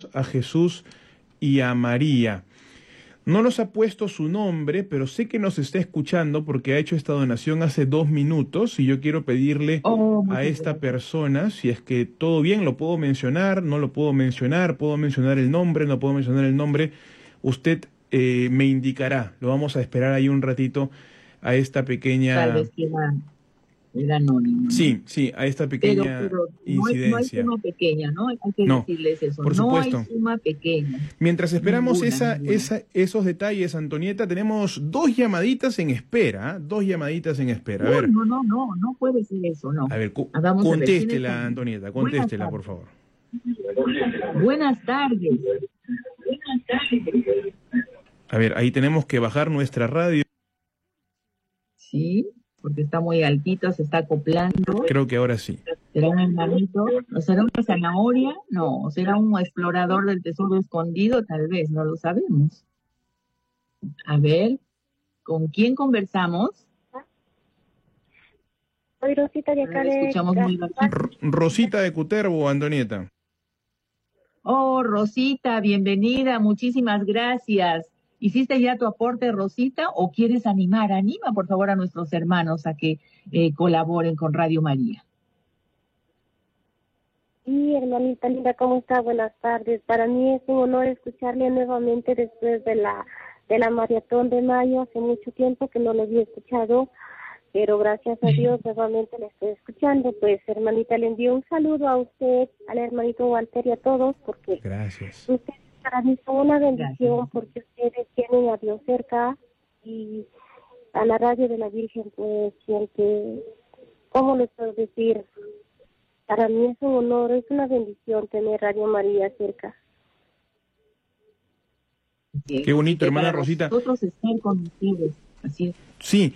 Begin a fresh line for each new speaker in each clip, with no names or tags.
Dios, a Jesús y a María. No nos ha puesto su nombre, pero sé que nos está escuchando porque ha hecho esta donación hace 2 minutos y yo quiero pedirle
Oh,
a
muchas
esta
gracias.
persona, si es que todo bien, lo puedo mencionar, no lo puedo mencionar el nombre, no puedo mencionar el nombre, usted me indicará, lo vamos a esperar ahí un ratito a esta
Tal
pequeña,
vez que era anónimo, ¿no?
sí, sí, a esta
Pero,
pequeña
pero no hay
incidencia.
suma pequeña, ¿no? Hay que
No,
decirles eso.
por
No hay
supuesto.
suma pequeña.
Mientras esperamos
Ninguna, ninguna.
esos detalles, Antonieta, tenemos dos llamaditas en espera, ¿ah? Dos llamaditas en espera.
No, no, no, no, no puede ser eso, no.
A ver,
Vamos a ver, ¿quién está
contéstela,
ahí?
Antonieta,
Buenas
contéstela, por
tardes.
favor.
Buenas tardes.
A ver, ahí tenemos que bajar nuestra radio.
Sí, porque está muy altito, se está acoplando.
Creo que ahora sí.
¿Será un hermanito? ¿O será una zanahoria? No, ¿o será un explorador del tesoro escondido? Tal vez, no lo sabemos. A ver, ¿con quién conversamos?
Soy Rosita de acá
La
de
escuchamos muy bajito.
Rosita de Cutervo, Antonieta.
Oh, Rosita, bienvenida, muchísimas gracias. ¿Hiciste ya tu aporte, Rosita, o quieres animar? Anima, por favor, a nuestros hermanos a que colaboren con Radio María.
Sí, hermanita linda, ¿cómo está? Buenas tardes. Para mí es un honor escucharle nuevamente después de la maratón de mayo. Hace mucho tiempo que no lo había escuchado, pero gracias a Dios nuevamente le estoy escuchando. Pues, hermanita, le envío un saludo a usted, al hermanito Walter y a todos, porque
Gracias.
ustedes para mí son una bendición,
Gracias.
porque ustedes tienen a Dios cerca y a la radio de la Virgen, pues, siempre, ¿cómo les puedo decir? Para mí es un honor, es una bendición tener Radio María cerca.
Bien,
Qué bonito,
Rosita, y
hermana
para
Rosita.
nosotros estar con ustedes, así es.
Sí,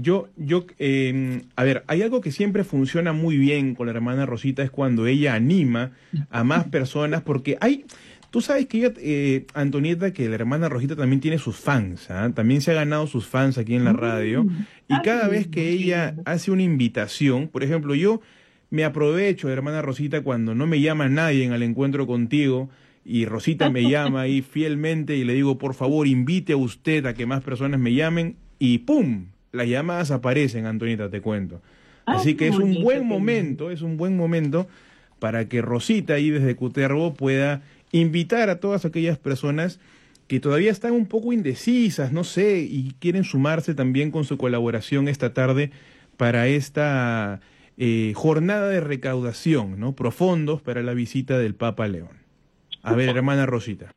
a ver, hay algo que siempre funciona muy bien con la hermana Rosita, es cuando ella anima a más personas, porque tú sabes que ella, Antonieta, que la hermana Rosita también tiene sus fans, ¿ah? También se ha ganado sus fans aquí en la radio, y
Qué
cada vez
lindo,
que
qué
ella
lindo.
hace una invitación, por ejemplo, yo me aprovecho, hermana Rosita, cuando no me llama nadie al encuentro contigo, y Rosita me llama ahí fielmente y le digo, por favor, invite a usted a que más personas me llamen y ¡pum! Las llamadas aparecen, Antonieta, te cuento. Así
Qué
que
bonito, qué lindo.
es un buen momento para que Rosita ahí desde Cutervo pueda invitar a todas aquellas personas que todavía están un poco indecisas, no sé, y quieren sumarse también con su colaboración esta tarde para esta jornada de recaudación, ¿no? Profundos para la visita del Papa León. A ver, hermana Rosita.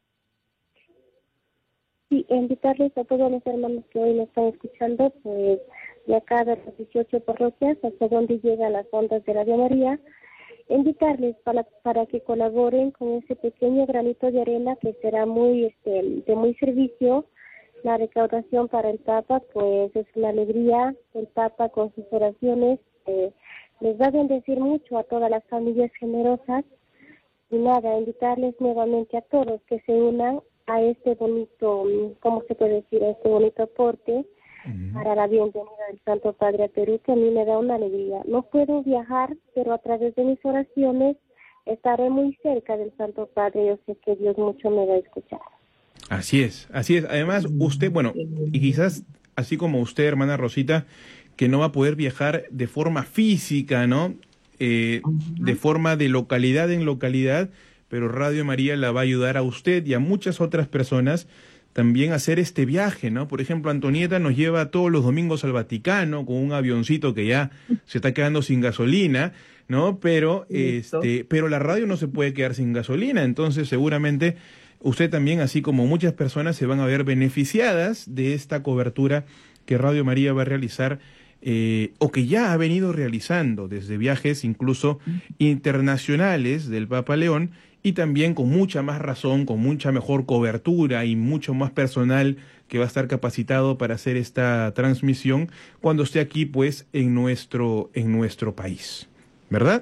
Sí, invitarles a todos los hermanos que hoy me están escuchando, pues, de acá de las 18 parroquias, hasta donde llegan las ondas de Radio María, invitarles para que colaboren con ese pequeño granito de arena que será de muy servicio. La recaudación para el Papa, pues es una alegría. El Papa con sus oraciones les va a bendecir mucho a todas las familias generosas. Y nada, invitarles nuevamente a todos que se unan a este bonito, ¿cómo se puede decir? A este bonito aporte para la bienvenida del Santo Padre a Perú, que a mí me da una alegría. No puedo viajar, pero a través de mis oraciones estaré muy cerca del Santo Padre. Yo sé que Dios mucho me va a escuchar.
Así es, así es. Además, usted, bueno,
Qué
y
lindo.
quizás así como usted, hermana Rosita, que no va a poder viajar de forma física, ¿no? De
Ajá.
forma de localidad en localidad, pero Radio María la va a ayudar a usted y a muchas otras personas también a hacer este viaje, ¿no? Por ejemplo, Antonieta nos lleva todos los domingos al Vaticano con un avioncito que ya se está quedando sin gasolina, ¿no? Pero
Listo.
pero la radio no se puede quedar sin gasolina, entonces seguramente usted también, así como muchas personas, se van a ver beneficiadas de esta cobertura que Radio María va a realizar o que ya ha venido realizando desde viajes incluso internacionales del Papa León y también con mucha más razón, con mucha mejor cobertura y mucho más personal que va a estar capacitado para hacer esta transmisión cuando esté aquí pues en nuestro país, ¿verdad?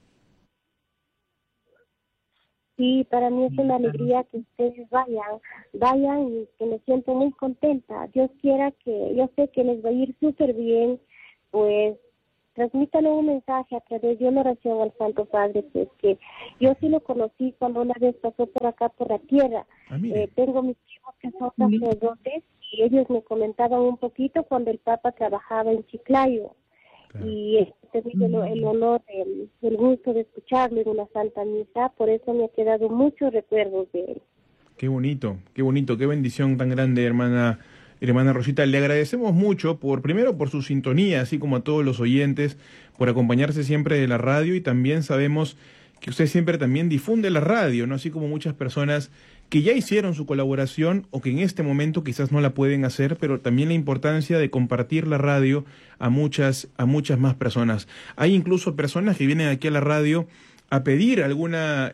Sí, para mí es
Sí,
una
claro.
alegría que ustedes vayan y que me siento muy contenta. Dios quiera que, yo sé que les va a ir súper bien, pues transmítale un mensaje a través de una oración al Santo Padre, pues que yo sí lo conocí cuando una vez pasó por acá, por la tierra. Tengo mis hijos que son sacerdotes y ellos me comentaban un poquito cuando el Papa trabajaba en Chiclayo. Claro. Y he tenido el honor, el gusto de escucharlo en una Santa Misa, por eso me ha quedado muchos recuerdos de él.
Qué bonito, qué bendición tan grande, hermana Rosita. Le agradecemos mucho, primero por su sintonía, así como a todos los oyentes, por acompañarse siempre de la radio, y también sabemos que usted siempre también difunde la radio, ¿no? Así como muchas personas que ya hicieron su colaboración o que en este momento quizás no la pueden hacer, pero también la importancia de compartir la radio a muchas más personas. Hay incluso personas que vienen aquí a la radio a pedir alguna,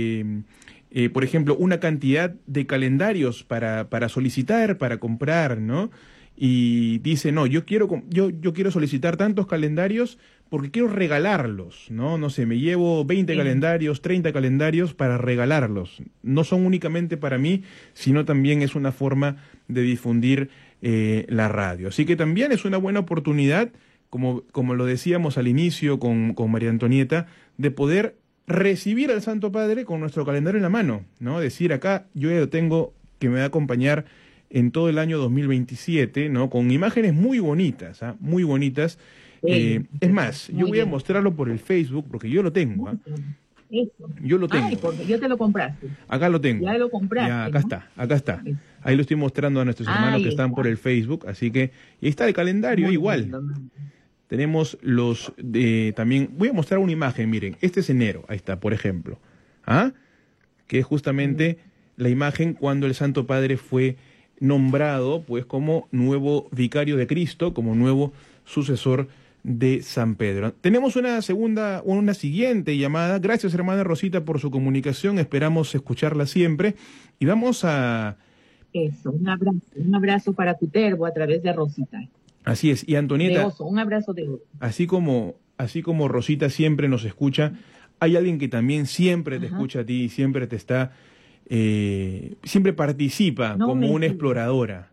por ejemplo, una cantidad de calendarios para solicitar, para comprar, ¿no? Y dice, no, yo quiero solicitar tantos calendarios porque quiero regalarlos, ¿no? No sé, me llevo 20 calendarios, 30 calendarios para regalarlos. No son únicamente para mí, sino también es una forma de difundir la radio. Así que también es una buena oportunidad, como lo decíamos al inicio con María Antonieta, de poder recibir al Santo Padre con nuestro calendario en la mano, ¿no? Decir, acá yo ya lo tengo, que me va a acompañar en todo el año 2027, ¿no? Con imágenes muy bonitas, ¿ah? Muy bonitas. Es más, yo voy a mostrarlo por el Facebook, porque yo lo tengo, ¿ah? Yo lo tengo.
Ay, porque yo te lo compraste.
Acá lo tengo.
Ya lo compraste.
Ya, acá está. Ahí lo estoy mostrando a nuestros hermanos que están por el Facebook, así que, y ahí está el calendario, muy igual. Lindo. Tenemos también, voy a mostrar una imagen, miren, este es enero, ahí está, por ejemplo, ¿ah? Que es justamente la imagen cuando el Santo Padre fue nombrado, pues, como nuevo vicario de Cristo, como nuevo sucesor de San Pedro. Tenemos una siguiente llamada. Gracias, hermana Rosita, por su comunicación. Esperamos escucharla siempre. Y vamos a...
Eso, un abrazo para Cutervo a través de Rosita.
Así es. Y Antonieta...
De oso, un abrazo de oso.
Así como Rosita siempre nos escucha, hay alguien que también siempre te escucha a ti, siempre te está... siempre participa como una exploradora.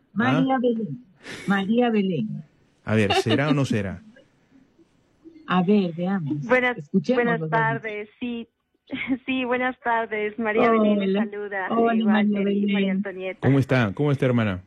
María Belén.
A ver, ¿será o no será?
A ver, veamos.
Buenas tardes, sí, buenas tardes. María Belén les saluda.
Hola,
María Antonieta.
¿Cómo está, hermana?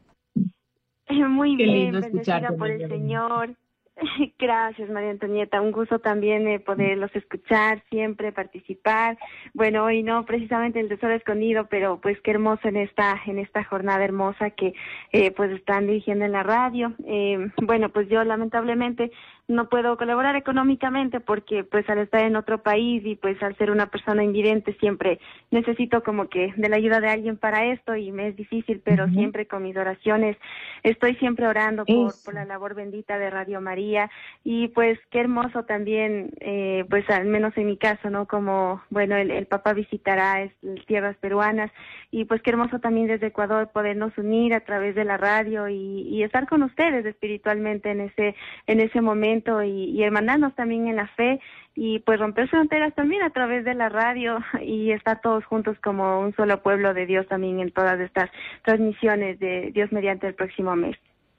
Muy
Qué
bien,
lindo
bendecida por el Señor. Gracias, María Antonieta. Un gusto también poderlos escuchar, siempre participar. Bueno, hoy no precisamente el Tesoro Escondido, pero pues qué hermoso en esta jornada hermosa que pues están dirigiendo en la radio. Bueno, pues yo lamentablemente no puedo colaborar económicamente porque pues al estar en otro país y pues al ser una persona invidente siempre necesito como que de la ayuda de alguien para esto y me es difícil, pero siempre con mis oraciones estoy siempre orando por la labor bendita de Radio María. Y pues qué hermoso también, pues al menos en mi caso, ¿no? Como, bueno, el Papa visitará tierras peruanas y pues qué hermoso también desde Ecuador podernos unir a través de la radio y estar con ustedes espiritualmente en ese momento y hermanarnos también en la fe y pues romper fronteras también a través de la radio y estar todos juntos como un solo pueblo de Dios también en todas estas transmisiones de Dios mediante el próximo mes.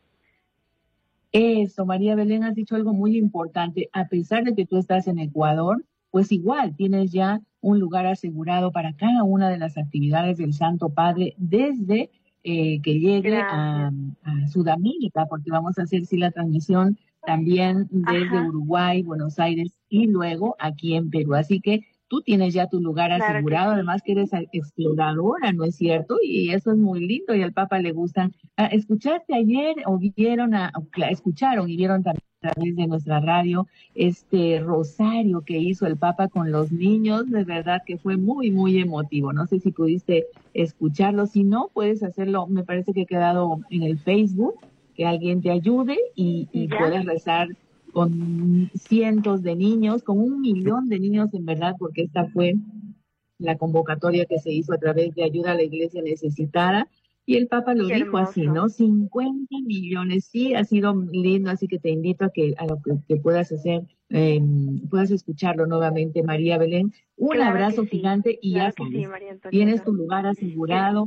Eso, María Belén, has dicho algo muy importante. A pesar de que tú estás en Ecuador, pues igual tienes ya un lugar asegurado para cada una de las actividades del Santo Padre desde que llegue a Sudamérica, porque vamos a hacer la transmisión también desde Uruguay, Buenos Aires y luego aquí en Perú. Así que tú tienes ya tu lugar asegurado, además que eres exploradora, ¿no es cierto? Y eso es muy lindo y al Papa le gustan. ¿Escuchaste ayer o escucharon y vieron también a través de nuestra radio este rosario que hizo el Papa con los niños? De verdad que fue muy, muy emotivo. No sé si pudiste escucharlo. Si no, puedes hacerlo. Me parece que ha quedado en el Facebook, que alguien te ayude y puedas rezar con cientos de niños, con 1 millón de niños en verdad, porque esta fue la convocatoria que se hizo a través de Ayuda a la Iglesia Necesitada, y el Papa lo dijo así, ¿no? 50 millones, sí, ha sido lindo, así que te invito a lo que puedas hacer, puedas escucharlo nuevamente, María Belén. Un abrazo gigante y ya sabes, tienes tu lugar asegurado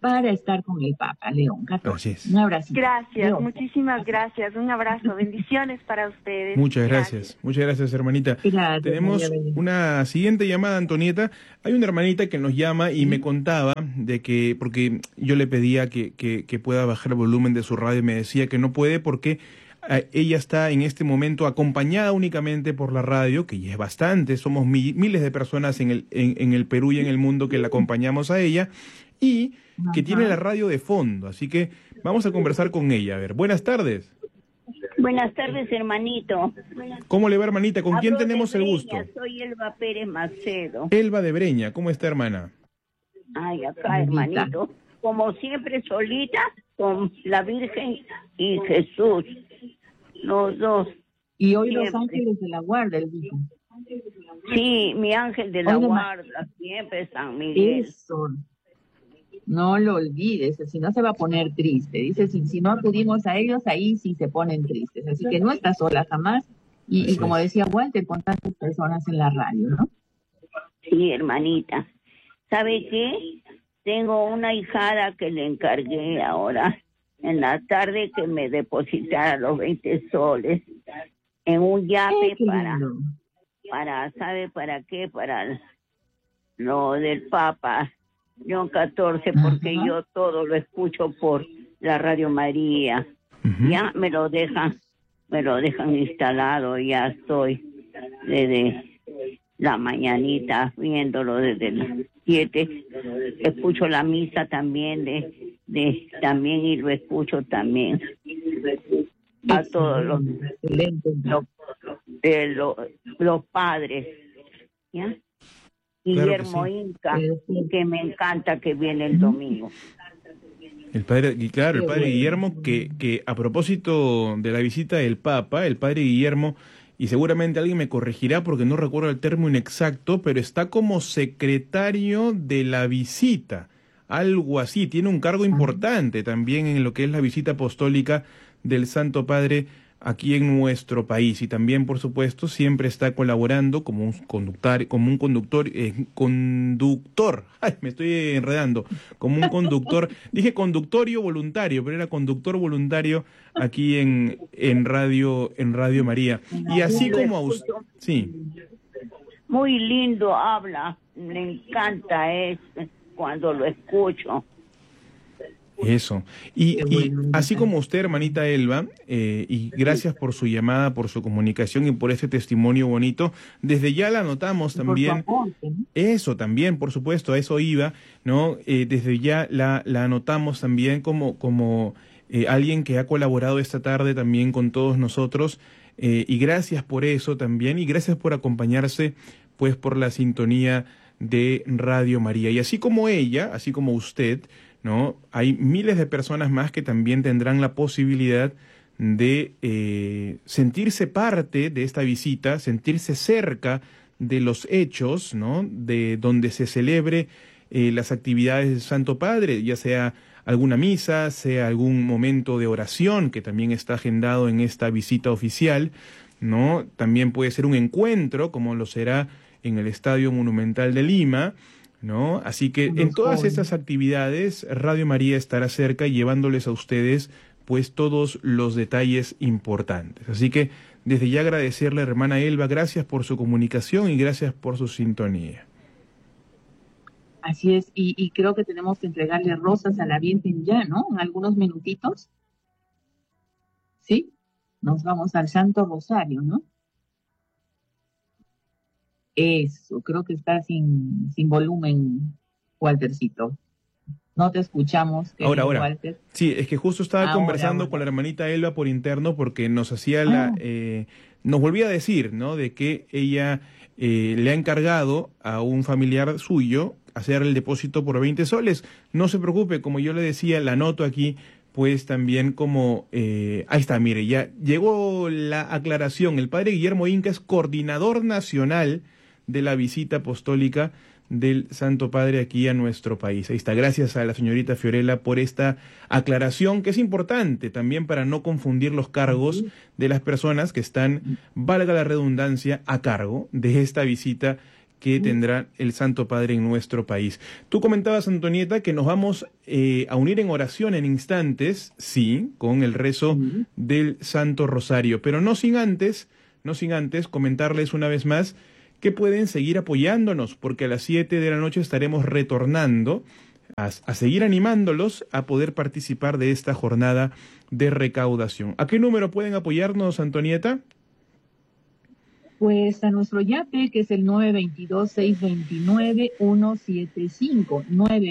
para estar con el Papa León XIV. Un abrazo.
Gracias,
León.
muchísimas gracias. Un abrazo, bendiciones para ustedes.
Muchas gracias. Muchas gracias, hermanita.
Gracias,
Tenemos
María Belén.
una siguiente llamada, Antonieta. Hay una hermanita que nos llama y me contaba de que, porque yo le pedía que pueda bajar el volumen de su radio y me decía que no puede porque ella está en este momento acompañada únicamente por la radio, que ya es bastante, somos miles de personas en el Perú y en el mundo que la acompañamos a ella, y que tiene la radio de fondo, así que vamos a conversar con ella. A ver, buenas tardes.
Buenas tardes, hermanito.
¿Cómo le va, hermanita? ¿Con quién
Hablo
tenemos
de
el
Breña,
gusto?
Soy Elba Pérez Macedo.
Elba de Breña, ¿cómo está, hermana?
Ay, acá, hermanito. Como siempre, solita, con la Virgen y Jesús. Los dos.
Y hoy
siempre.
los ángeles de la guarda, el dijo.
Sí, mi ángel de la
Oye,
guarda, siempre San Miguel.
Eso. No lo olvides, si no se va a poner triste. Dice, si no acudimos a ellos, ahí sí se ponen tristes. Así que no estás sola jamás. Y como decía Walter, con tantas personas en la radio, ¿no?
Sí, hermanita. ¿Sabe qué? Tengo una hijada que le encargué ahora en la tarde que me depositara los 20 soles en un yape
Qué lindo.
para, ¿sabe para qué? Para lo del Papa León XIV, porque yo todo lo escucho por la Radio María. Ya me lo dejan instalado, ya estoy desde la mañanita viéndolo desde las 7. Escucho la misa también también y lo escucho también a todos los padres, ¿ya? Guillermo Inca, que me encanta que viene el domingo.
El padre Guillermo, que a propósito de la visita del Papa, el padre Guillermo, y seguramente alguien me corregirá porque no recuerdo el término exacto, pero está como secretario de la visita, algo así, tiene un cargo importante también en lo que es la visita apostólica del Santo Padre aquí en nuestro país, y también, por supuesto, siempre está colaborando como un conductor, ay, me estoy enredando, como un conductor, dije conductorio voluntario, pero era conductor voluntario aquí en Radio María. Y así como a usted, sí.
Muy lindo habla, me encanta cuando lo escucho.
Eso. Y así como usted, hermanita Elba, y gracias por su llamada, por su comunicación y por ese testimonio bonito, desde ya la anotamos también. Eso también, por supuesto, a eso iba, ¿no? Desde ya la anotamos también como alguien que ha colaborado esta tarde también con todos nosotros, y gracias por eso también, y gracias por acompañarse, pues, por la sintonía de Radio María. Y así como ella, así como usted, ¿no? Hay miles de personas más que también tendrán la posibilidad de sentirse parte de esta visita, sentirse cerca de los hechos, ¿no? De donde se celebre las actividades del Santo Padre, ya sea alguna misa, sea algún momento de oración que también está agendado en esta visita oficial, ¿no? También puede ser un encuentro, como lo será en el Estadio Monumental de Lima, ¿no? Así que en todas estas actividades Radio María estará cerca llevándoles a ustedes pues todos los detalles importantes. Así que desde ya agradecerle, hermana Elba, gracias por su comunicación y gracias por su sintonía.
Así es, y creo que tenemos que entregarle rosas a la Virgen ya, ¿no? En algunos minutitos. ¿Sí? Nos vamos al Santo Rosario, ¿no? Eso, creo que está sin volumen, Waltercito. No te escuchamos,
ahora.
Walter.
Sí, es que justo estaba conversando con la hermanita Elba por interno porque nos hacía nos volvía a decir, ¿no? De que ella le ha encargado a un familiar suyo hacer el depósito por 20 soles. No se preocupe, como yo le decía, la anoto aquí, pues también como... ahí está, mire, ya llegó la aclaración. El padre Guillermo Inca es coordinador nacional de la visita apostólica del Santo Padre aquí a nuestro país. Ahí está, gracias a la señorita Fiorella por esta aclaración, que es importante también para no confundir los cargos de las personas que están, valga la redundancia, a cargo de esta visita que tendrá el Santo Padre en nuestro país. Tú comentabas, Antonieta, que nos vamos a unir en oración en instantes, sí, con el rezo del Santo Rosario, pero no sin antes comentarles una vez más que pueden seguir apoyándonos, porque a las 7 de la noche estaremos retornando a seguir animándolos a poder participar de esta jornada de recaudación. ¿A qué número pueden apoyarnos, Antonieta?
Pues a nuestro YAPE, que es el 922-629-175,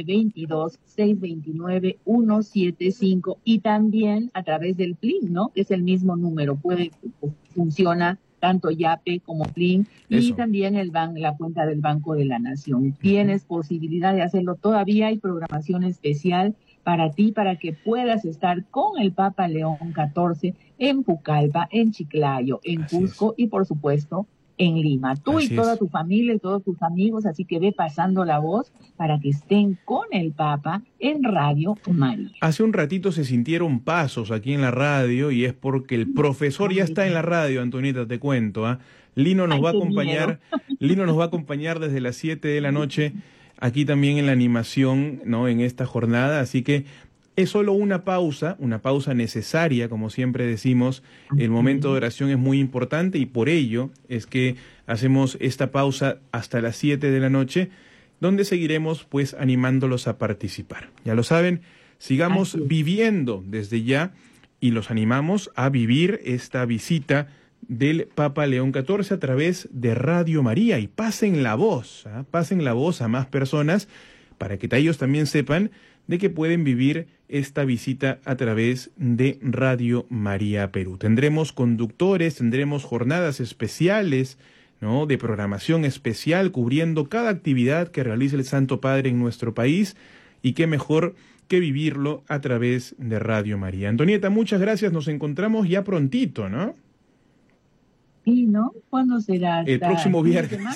922-629-175, y también a través del PLIN, ¿no? Que es el mismo número, funciona tanto YAPE como PLIN, y también la cuenta del Banco de la Nación. Tienes posibilidad de hacerlo, todavía hay programación especial para ti, para que puedas estar con el Papa León XIV en Pucallpa, en Chiclayo, en Cusco y por supuesto en Lima. Tú y toda tu familia y todos tus amigos, así que ve pasando la voz para que estén con el Papa en Radio María.
Hace un ratito se sintieron pasos aquí en la radio y es porque el profesor ya está en la radio, Antonieta, te cuento. Lino nos va a acompañar, Lino nos va a acompañar desde las 7 de la noche aquí también en la animación, ¿no? En esta jornada, así que es solo una pausa necesaria, como siempre decimos. El momento de oración es muy importante y por ello es que hacemos esta pausa hasta las 7 de la noche, donde seguiremos pues animándolos a participar. Ya lo saben, sigamos viviendo desde ya y los animamos a vivir esta visita del Papa León XIV a través de Radio María, y pasen la voz a más personas para que ellos también sepan de que pueden vivir esta visita a través de Radio María Perú. Tendremos conductores, tendremos jornadas especiales, ¿no?, de programación especial cubriendo cada actividad que realiza el Santo Padre en nuestro país, y qué mejor que vivirlo a través de Radio María. Antonieta, muchas gracias, nos encontramos ya prontito, ¿no?
Sí, ¿no? ¿Cuándo será?
El próximo viernes.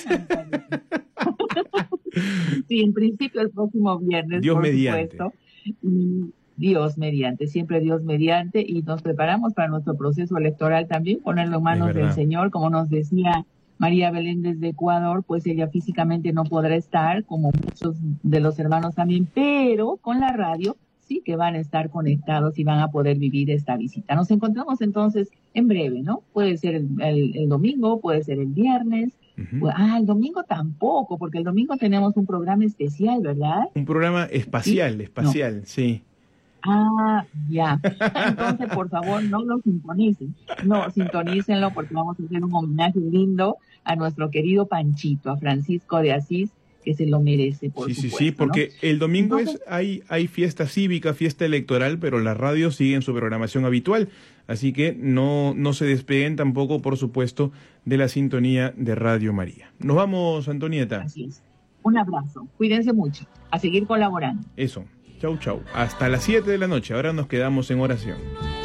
Sí, en principio el próximo viernes,
Dios
por
mediante.
supuesto. Dios mediante, siempre Dios mediante, y nos preparamos para nuestro proceso electoral también, ponerlo en manos del Señor, como nos decía María Belén desde Ecuador, pues ella físicamente no podrá estar, como muchos de los hermanos también, pero con la radio sí que van a estar conectados y van a poder vivir esta visita. Nos encontramos entonces en breve, ¿no? Puede ser el domingo, puede ser el viernes. El domingo tampoco, porque el domingo tenemos un programa especial, ¿verdad?
Un programa espacial, sí.
Ya. Entonces, por favor, no lo sintonicen. No, sintonícenlo, porque vamos a hacer un homenaje lindo a nuestro querido Panchito, a Francisco de Asís, que se lo merece, por supuesto.
Sí, porque
¿no?
el domingo hay fiesta cívica, fiesta electoral, pero la radio sigue en su programación habitual, así que no se despeguen tampoco, por supuesto, de la sintonía de Radio María. Nos vamos, Antonieta.
Así es. Un abrazo. Cuídense mucho. A seguir colaborando.
Eso. Chau. Hasta las 7 de la noche. Ahora nos quedamos en oración.